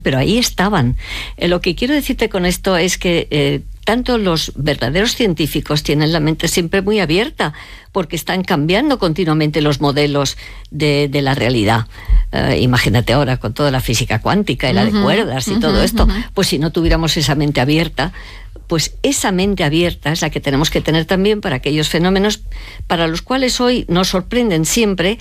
pero ahí estaban. Lo que quiero decirte con esto es que tanto los verdaderos científicos tienen la mente siempre muy abierta, porque están cambiando continuamente los modelos de la realidad. Imagínate ahora con toda la física cuántica y la de cuerdas y todo esto, pues si no tuviéramos esa mente abierta, pues esa mente abierta es la que tenemos que tener también para aquellos fenómenos para los cuales hoy nos sorprenden siempre,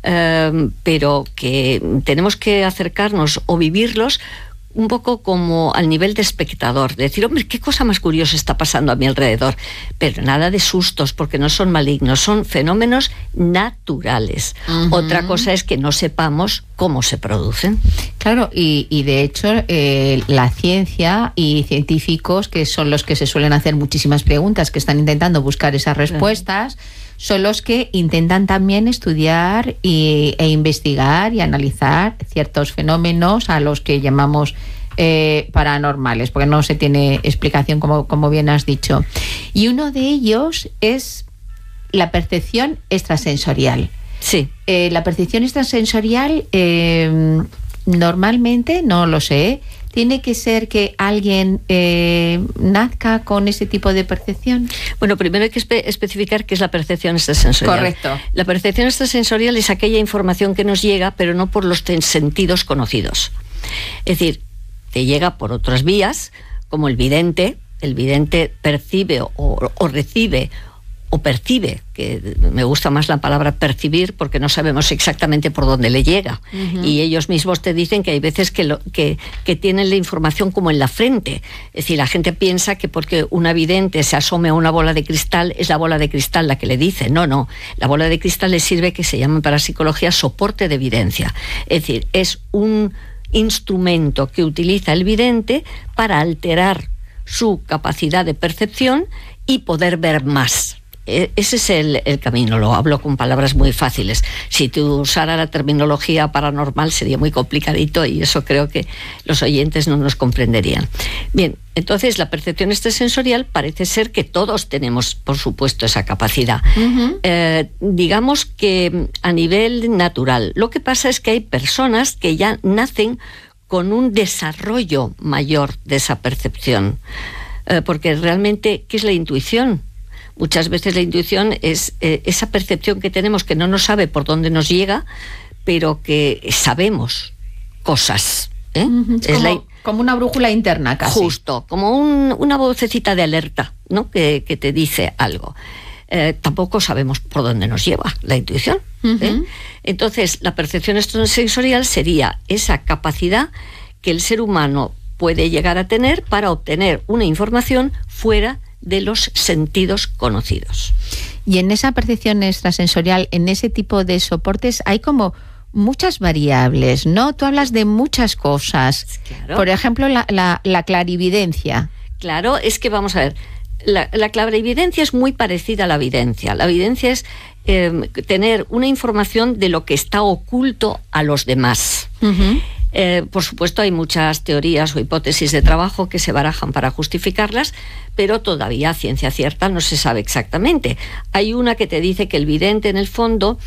pero que tenemos que acercarnos o vivirlos un poco como al nivel de espectador, de decir, hombre, qué cosa más curiosa está pasando a mi alrededor, pero nada de sustos, porque no son malignos, son fenómenos naturales. Otra cosa es que no sepamos cómo se producen. Claro, y de hecho la ciencia y científicos, que son los que se suelen hacer muchísimas preguntas, que están intentando buscar esas respuestas, son los que intentan también estudiar e investigar y analizar ciertos fenómenos a los que llamamos paranormales, porque no se tiene explicación, como bien has dicho. Y uno de ellos es la percepción extrasensorial. Sí. La percepción extrasensorial normalmente, no lo sé, ¿tiene que ser que alguien nazca con ese tipo de percepción? Bueno, primero hay que especificar qué es la percepción extrasensorial. Correcto. La percepción extrasensorial es aquella información que nos llega, pero no por los sentidos conocidos. Es decir, te llega por otras vías, como el vidente. El vidente percibe o recibe o percibe, que me gusta más la palabra percibir porque no sabemos exactamente por dónde le llega. Y ellos mismos te dicen que hay veces que tienen la información como en la frente. Es decir, la gente piensa que porque una vidente se asome a una bola de cristal, es la bola de cristal la que le dice. No. La bola de cristal le sirve, que se llama para psicología soporte de evidencia. Es decir, es un instrumento que utiliza el vidente para alterar su capacidad de percepción y poder ver más. Ese es el camino, lo hablo con palabras muy fáciles. Si tú usara la terminología paranormal sería muy complicadito y eso creo que los oyentes no nos comprenderían. Bien, entonces la percepción extrasensorial parece ser que todos tenemos, por supuesto, esa capacidad. Digamos que a nivel natural. Lo que pasa es que hay personas que ya nacen con un desarrollo mayor de esa percepción. Porque realmente, ¿qué es la intuición? Muchas veces la intuición es esa percepción que tenemos que no nos sabe por dónde nos llega, pero que sabemos cosas. Como una brújula interna casi. Justo, como una vocecita de alerta, ¿no? que te dice algo. Tampoco sabemos por dónde nos lleva la intuición. Entonces, la percepción extrasensorial sería esa capacidad que el ser humano puede llegar a tener para obtener una información fuera de los sentidos conocidos. Y en esa percepción extrasensorial, en ese tipo de soportes, hay como muchas variables, ¿no? Tú hablas de muchas cosas. Claro. Por ejemplo, la clarividencia. Claro, es que vamos a ver, la clarividencia es muy parecida a la videncia. La videncia es tener una información de lo que está oculto a los demás. Por supuesto, hay muchas teorías o hipótesis de trabajo que se barajan para justificarlas, pero todavía a ciencia cierta no se sabe exactamente. Hay una que te dice que el vidente, en el fondo,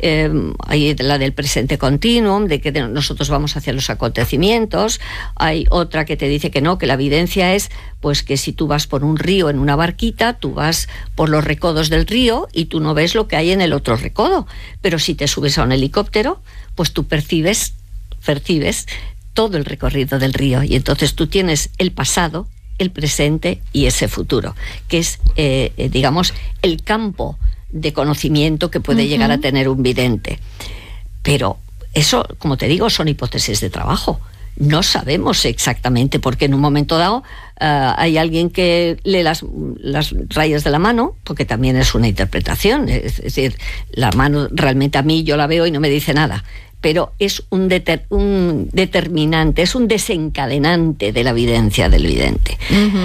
hay la del presente continuum, de que nosotros vamos hacia los acontecimientos. Hay otra que te dice que no, que la videncia es pues que si tú vas por un río en una barquita, tú vas por los recodos del río y tú no ves lo que hay en el otro recodo, pero si te subes a un helicóptero, pues tú percibes todo el recorrido del río, y entonces tú tienes el pasado, el presente y ese futuro, que es, digamos, el campo de conocimiento que puede llegar a tener un vidente. Pero eso, como te digo, son hipótesis de trabajo. No sabemos exactamente, porque en un momento dado hay alguien que lee las rayas de la mano, porque también es una interpretación. Es decir, la mano realmente a mí yo la veo y no me dice nada, pero es un determinante, es un desencadenante de la evidencia del vidente.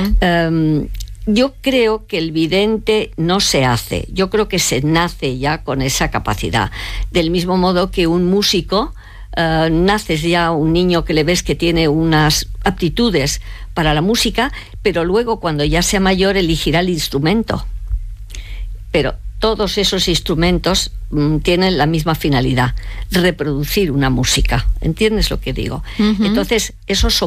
Yo creo que el vidente no se hace, yo creo que se nace ya con esa capacidad. Del mismo modo que un músico, naces ya un niño que le ves que tiene unas aptitudes para la música, pero luego cuando ya sea mayor elegirá el instrumento. Pero todos esos instrumentos tienen la misma finalidad, reproducir una música. ¿Entiendes lo que digo? Entonces, esos